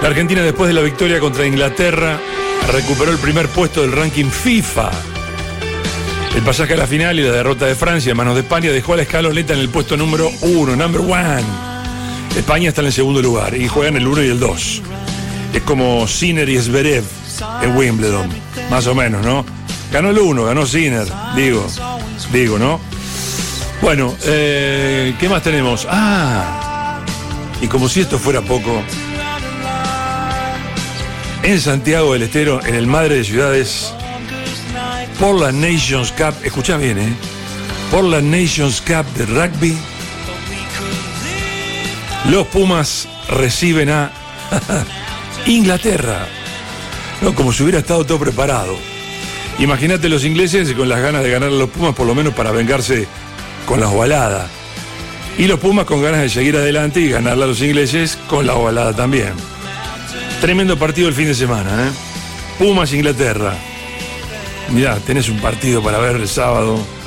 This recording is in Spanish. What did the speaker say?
La Argentina, después de la victoria contra Inglaterra, recuperó el primer puesto del ranking FIFA. El pasaje a la final y la derrota de Francia en manos de España dejó a la escaloneta en el puesto número 1, number 1. España está en el segundo lugar y juegan el 1 y el 2. Es como Sinner y Zverev en Wimbledon, más o menos, ¿no? Ganó el 1, ganó Sinner, digo, ¿no? Bueno, ¿qué más tenemos? Y como si esto fuera poco, en Santiago del Estero, en el Madre de Ciudades, por la Nations Cup, escuchá bien, por la Nations Cup de rugby, los Pumas reciben a Inglaterra. No, como si hubiera estado todo preparado. Imagínate los ingleses con las ganas de ganar a los Pumas, por lo menos para vengarse con la ovalada. Y los Pumas con ganas de seguir adelante y ganarle a los ingleses con la ovalada también. Tremendo partido el fin de semana, Pumas, Inglaterra. Mirá, tenés un partido para ver el sábado.